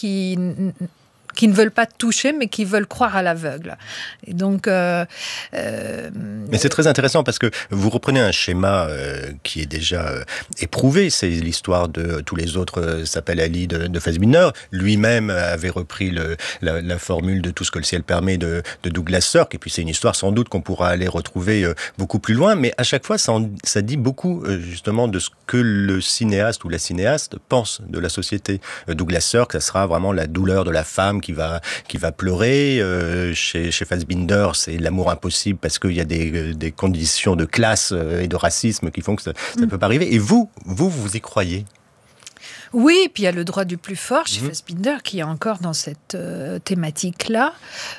qui ne veulent pas toucher, mais qui veulent croire à l'aveugle. Et donc, mais c'est très intéressant parce que vous reprenez un schéma qui est déjà éprouvé. C'est l'histoire de tous les autres s'appelle Ali de Fassbinder. Lui-même avait repris la formule de Tout ce que le ciel permet de Douglas Sirk. Et puis c'est une histoire sans doute qu'on pourra aller retrouver beaucoup plus loin. Mais à chaque fois, ça dit beaucoup justement de ce que le cinéaste ou la cinéaste pense de la société. Douglas Sirk, ça sera vraiment la douleur de la femme qui va pleurer. Chez Fassbinder, c'est l'amour impossible parce qu'il y a des conditions de classe et de racisme qui font que ça ne peut pas arriver. Et vous y croyez? Oui, puis il y a le droit du plus fort chez Fassbinder qui est encore dans cette thématique-là.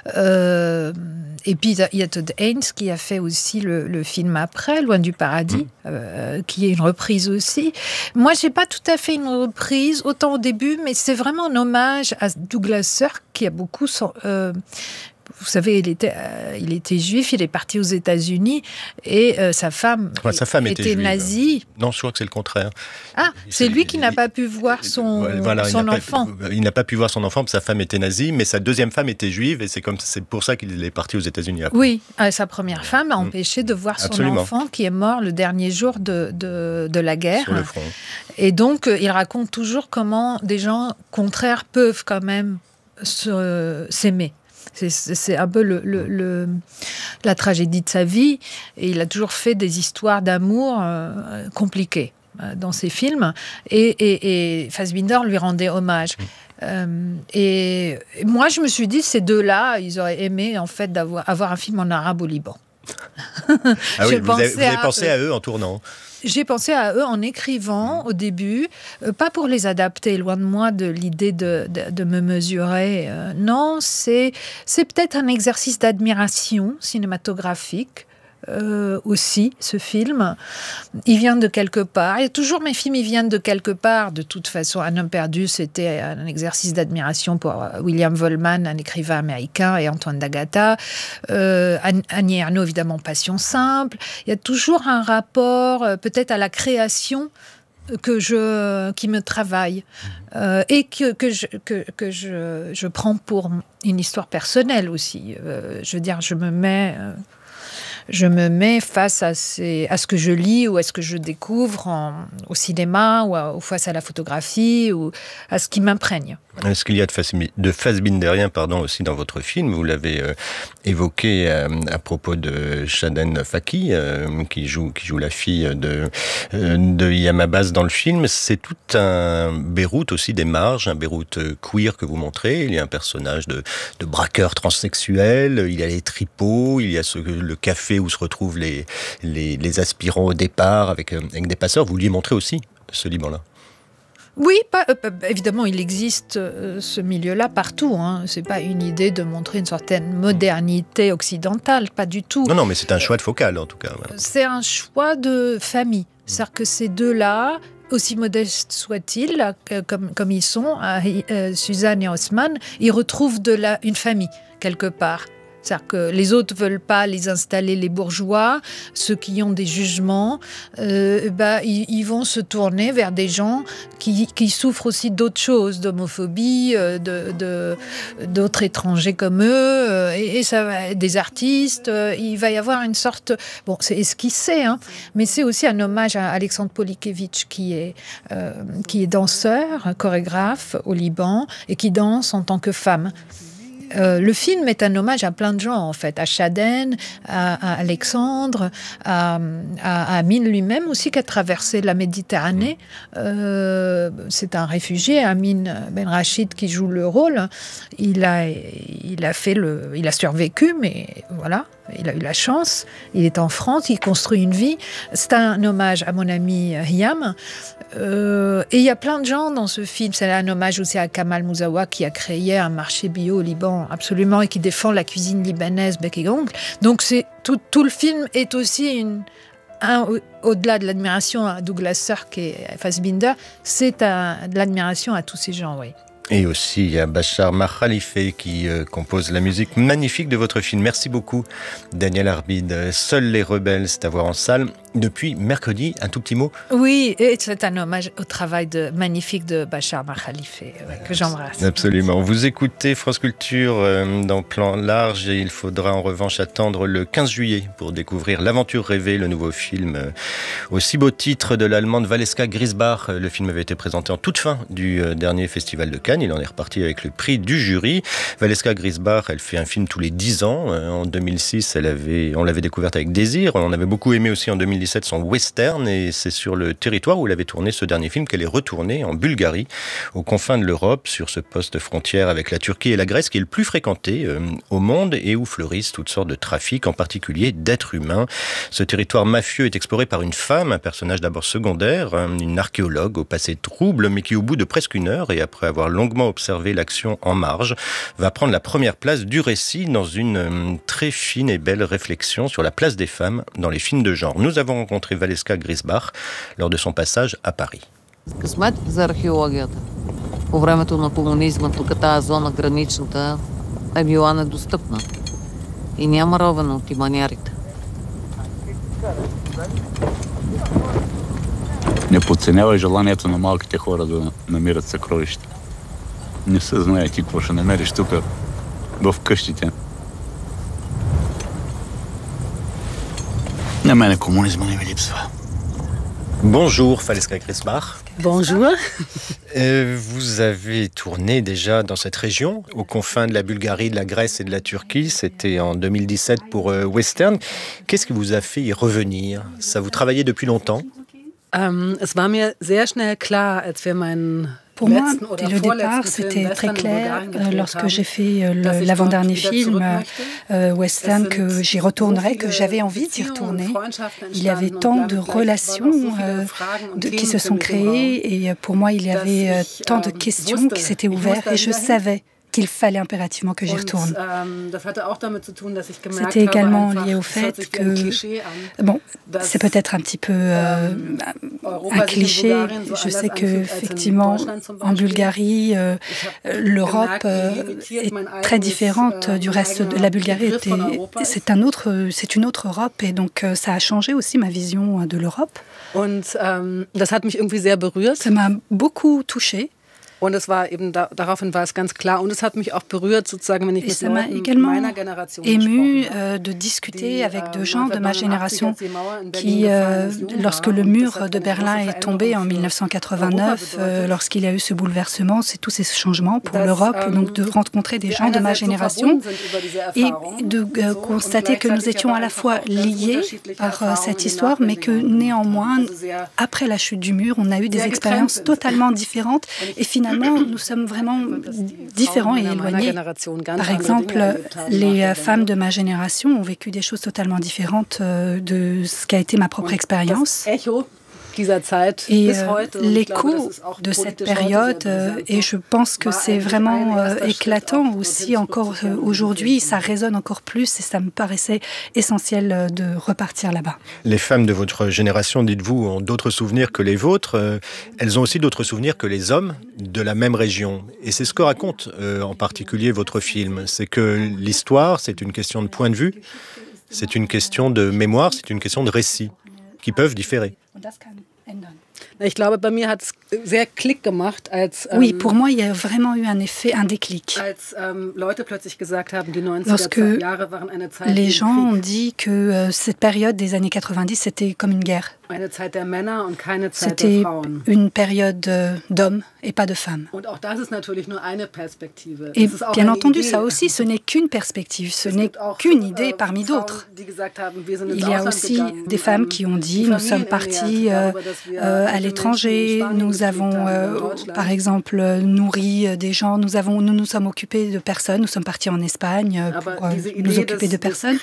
Et puis il y a Todd Haynes qui a fait aussi le film après, Loin du paradis, qui est une reprise aussi. Moi, j'ai pas tout à fait une reprise, autant au début, mais c'est vraiment un hommage à Douglas Sirk qui a beaucoup... Vous savez, il était juif, il est parti aux États-Unis et sa femme était nazie. Non, je crois que c'est le contraire. Ah, c'est lui qui n'a pas pu voir son enfant. Il n'a pas pu voir son enfant, parce que sa femme était nazie, mais sa deuxième femme était juive et c'est pour ça qu'il est parti aux États-Unis après. Oui, sa première femme a empêché de voir son enfant qui est mort le dernier jour de la guerre. Sur le front. Et donc, il raconte toujours comment des gens contraires peuvent quand même s'aimer. C'est un peu la tragédie de sa vie. Et il a toujours fait des histoires d'amour compliquées dans ses films. Et Fassbinder lui rendait hommage. Et moi, je me suis dit, ces deux-là, ils auraient aimé en fait avoir un film en arabe au Liban. Ah oui, vous avez pensé à eux en tournant. J'ai pensé à eux en écrivant au début, pas pour les adapter, loin de moi de l'idée de me mesurer. Non, c'est peut-être un exercice d'admiration cinématographique. Aussi, ce film. Il vient de quelque part. Et toujours mes films, ils viennent de quelque part. De toute façon, Un homme perdu, c'était un exercice d'admiration pour William Wellman, un écrivain américain, et Antoine d'Agata. Annie Ernaux, évidemment, Passion simple. Il y a toujours un rapport, peut-être à la création, qui me travaille et que je prends pour une histoire personnelle aussi. Je veux dire, je me mets face à ce que je lis ou à ce que je découvre au cinéma ou face à la photographie ou à ce qui m'imprègne. Est-ce qu'il y a de Fassbinderien aussi dans votre film? Vous l'avez évoqué à propos de Shaden Faki, qui joue la fille de Yam Abbas dans le film. C'est tout un Beyrouth aussi des marges, un Beyrouth queer que vous montrez. Il y a un personnage de braqueur transsexuel, il y a les tripots, il y a le café où se retrouvent les aspirants au départ avec des passeurs. Vous lui montrez aussi ce Liban-là? Oui, évidemment, il existe ce milieu-là partout. C'est pas une idée de montrer une certaine modernité occidentale, pas du tout. Non, mais c'est un choix de focale, en tout cas. Ouais. C'est un choix de famille. C'est-à-dire que ces deux-là, aussi modestes soient-ils, comme ils sont, Suzanne et Osman, ils retrouvent une famille, quelque part. C'est-à-dire que les autres ne veulent pas les installer, les bourgeois, ceux qui ont des jugements, ils vont se tourner vers des gens qui souffrent aussi d'autres choses, d'homophobie, d'autres étrangers comme eux, et ça va, des artistes. Il va y avoir une sorte... Bon, c'est esquissé, mais c'est aussi un hommage à Alexandre Polikevitch qui est danseur, chorégraphe au Liban, et qui danse en tant que femme. Le film est un hommage à plein de gens, en fait, à Shaden, à Alexandre, à Amin lui-même aussi, qui a traversé la Méditerranée. C'est un réfugié, Amin Ben Rachid, qui joue le rôle. Il a survécu, mais voilà, il a eu la chance. Il est en France, il construit une vie. C'est un hommage à mon ami Hiam. Et il y a plein de gens dans ce film. C'est un hommage aussi à Kamal Mouzawa, qui a créé un marché bio au Liban, absolument, et qui défend la cuisine libanaise bec et ongle. Donc tout le film est aussi au-delà de l'admiration à Douglas Sirk et Fassbinder, c'est de l'admiration à tous ces gens, oui. Et aussi, il y a Bachar Makhalife qui compose la musique magnifique de votre film. Merci beaucoup, Daniel Arbid. Seuls les rebelles, c'est à voir en salle. Depuis mercredi, un tout petit mot. Oui, et c'est un hommage au travail magnifique de Bachar Khalife, que j'embrasse. Absolument. Vous écoutez France Culture dans Plan Large et il faudra en revanche attendre le 15 juillet pour découvrir L'Aventure rêvée, le nouveau film au si beau titre de l'allemande Valeska Grisbach. Le film avait été présenté en toute fin du dernier festival de Cannes. Il en est reparti avec le prix du jury. Valeska Grisbach, elle fait un film tous les 10 ans. En 2006, on l'avait découverte avec Désir. On avait beaucoup aimé aussi en 2017 son western et c'est sur le territoire où elle avait tourné ce dernier film qu'elle est retournée en Bulgarie, aux confins de l'Europe, sur ce poste frontière avec la Turquie et la Grèce qui est le plus fréquenté au monde et où fleurissent toutes sortes de trafics, en particulier d'êtres humains. Ce territoire mafieux est exploré par une femme, un personnage d'abord secondaire, une archéologue au passé trouble, mais qui au bout de presque une heure et après avoir longuement observé l'action en marge, va prendre la première place du récit dans une très fine et belle réflexion sur la place des femmes dans les films de genre. Nous avons rencontré Valeska Grisbach lors de son passage à Paris. Късмет за археологията. По времето на комунизма тук тази зона граничната е била недостъпна. И няма ровен от иманярите. Не подценявай желанието на малките хора да намират съкровища. Не се знае ти какво ще намериш тук в къщите. На мене комунизма не ми липсва. Bonjour Valeska Grisbach. Bonjour. Vous avez tourné déjà dans cette région, aux confins de la Bulgarie, de la Grèce et de la Turquie. C'était en 2017 pour Western. Qu'est-ce qui vous a fait y revenir? Ça vous travaillait depuis longtemps? Es war mir sehr schnell klar, als wir meinen Pour moi, dès le départ, c'était très clair lorsque j'ai fait l'avant-dernier film western que j'y retournerais, que j'avais envie d'y retourner. Il y avait tant de relations qui se sont créées et pour moi, il y avait tant de questions qui s'étaient ouvertes et je savais qu'il fallait impérativement que j'y retourne. C'était également lié au fait que, bon, c'est peut-être un petit peu un cliché. Je sais qu'effectivement, en Bulgarie, l'Europe est très différente du reste de la Bulgarie. C'est une autre Europe et donc ça a changé aussi ma vision de l'Europe. Ça m'a beaucoup touchée. Und es war eben daraufhin war es ganz klar und es hat mich auch berührt sozusagen wenn ich mit Leuten meiner Generation ému de discuter avec des gens de ma génération qui lorsque le mur de Berlin est tombé en 1989 lorsqu'il y a eu ce bouleversement, c'est tous ces changements pour l'Europe, donc de rencontrer des gens de ma génération et de constater que nous étions à la fois liés par cette histoire mais que néanmoins après la chute du mur, on a eu des expériences totalement différentes et finalement, nous sommes vraiment différents et éloignés. Par exemple, les femmes de ma génération ont vécu des choses totalement différentes de ce qu'a été ma propre expérience. Et l'écho de cette période, et je pense que c'est vraiment éclatant aussi encore aujourd'hui, ça résonne encore plus et ça me paraissait essentiel de repartir là-bas. Les femmes de votre génération, dites-vous, ont d'autres souvenirs que les vôtres. Elles ont aussi d'autres souvenirs que les hommes de la même région. Et c'est ce que raconte en particulier votre film. C'est que l'histoire, c'est une question de point de vue, c'est une question de mémoire, c'est une question de récit, qui peuvent différer. Ich glaube, bei mir hat es sehr Klick gemacht, als oui, pour moi, il y a vraiment eu un effet, un déclic. Als Leute plötzlich gesagt haben, die 90er Jahre waren eine Zeit les gens ont dit que cette période des années 90, c'était comme une guerre. Eine Zeit der Männer und keine Zeit C'était der Frauen. une période d'hommes et pas de femmes. Und auch das ist natürlich nur eine Perspektive. Et bien entendu, ça aussi, ce n'est qu'une perspective, ce n'est qu'une idée parmi d'autres. Il y a aussi des femmes qui ont dit, nous sommes partis à l'étranger, nous avons par exemple nourri des gens, nous nous sommes occupés de personnes, nous sommes partis en Espagne pour nous occuper de personnes.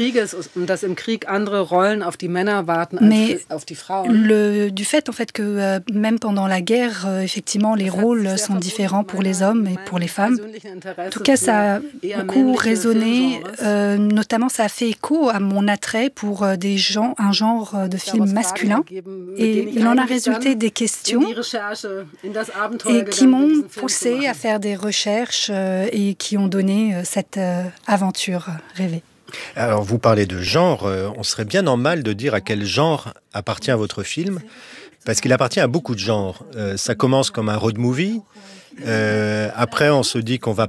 Mais du fait en fait que même pendant la guerre, effectivement, les rôles sont différents pour les hommes et pour les femmes. En tout cas, ça a beaucoup résonné, notamment ça a fait écho à mon attrait pour un genre de film masculin. Et il en a résulté des questions et qui m'ont poussé à faire des recherches et qui ont donné cette aventure rêvée. Alors, vous parlez de genre. On serait bien en mal de dire à quel genre appartient votre film, parce qu'il appartient à beaucoup de genres. Ça commence comme un road movie. Après, on se dit qu'on va